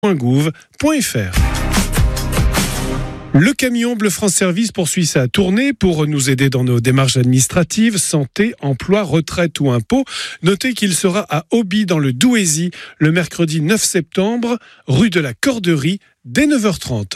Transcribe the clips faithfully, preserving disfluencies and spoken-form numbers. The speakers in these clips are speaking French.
point gouv point f r. Le camion Bleu France Service poursuit sa tournée pour nous aider dans nos démarches administratives, santé, emploi, retraite ou impôts. Notez qu'il sera à Auby dans le Douaisis le mercredi neuf septembre, rue de la Corderie, dès neuf heures trente.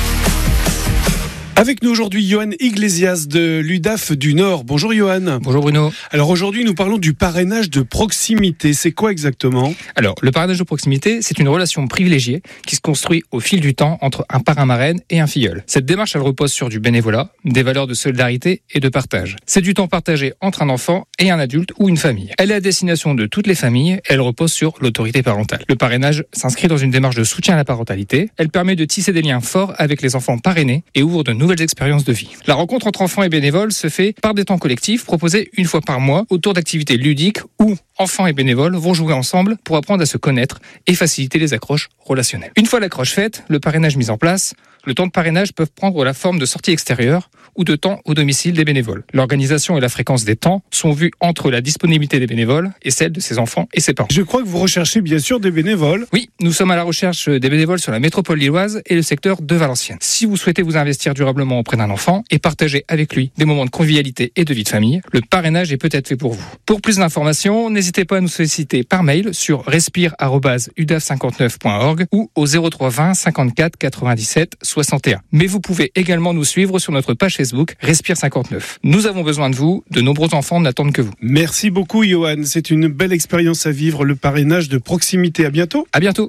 Avec nous aujourd'hui, Johan Iglesias de l'U D A F du Nord. Bonjour Johan. Bonjour Bruno. Alors aujourd'hui, nous parlons du parrainage de proximité. C'est quoi exactement ? Alors, le parrainage de proximité, c'est une relation privilégiée qui se construit au fil du temps entre un parrain-marraine et un filleul. Cette démarche, elle repose sur du bénévolat, des valeurs de solidarité et de partage. C'est du temps partagé entre un enfant et un adulte ou une famille. Elle est à destination de toutes les familles et elle repose sur l'autorité parentale. Le parrainage s'inscrit dans une démarche de soutien à la parentalité. Elle permet de tisser des liens forts avec les enfants parrainés et ouvre de nouvelles expériences de vie. La rencontre entre enfants et bénévoles se fait par des temps collectifs proposés une fois par mois autour d'activités ludiques où enfants et bénévoles vont jouer ensemble pour apprendre à se connaître et faciliter les accroches relationnelles. Une fois l'accroche faite, le parrainage mis en place, le temps de parrainage peut prendre la forme de sorties extérieures ou de temps au domicile des bénévoles. L'organisation et la fréquence des temps sont vues entre la disponibilité des bénévoles et celle de ses enfants et ses parents. Je crois que vous recherchez bien sûr des bénévoles. Oui, nous sommes à la recherche des bénévoles sur la métropole lilloise et le secteur de Valenciennes. Si vous souhaitez vous investir durablement auprès d'un enfant et partager avec lui des moments de convivialité et de vie de famille, le parrainage est peut-être fait pour vous. Pour plus d'informations, n'hésitez pas à nous solliciter par mail sur respire arobase u d a f cinquante-neuf point org ou au zéro trois vingt cinquante-quatre quatre-vingt-dix-sept soixante et un. Mais vous pouvez également nous suivre sur notre page Facebook Respire cinquante-neuf. Nous avons besoin de vous, de nombreux enfants n'attendent que vous. Merci beaucoup Johan, c'est une belle expérience à vivre, le parrainage de proximité. À bientôt. À bientôt.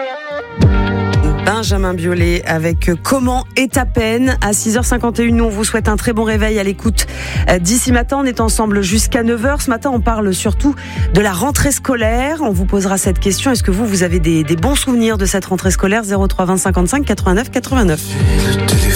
Benjamin Biolay avec Comment est ta peine à six heures cinquante et une. Nous, on vous souhaite un très bon réveil à l'écoute d'ici matin. On est ensemble jusqu'à neuf heures. Ce matin, on parle surtout de la rentrée scolaire. On vous posera cette question. Est-ce que vous, vous avez des, des bons souvenirs de cette rentrée scolaire ? zéro trois vingt cinquante-cinq quatre-vingt-neuf quatre-vingt-neuf.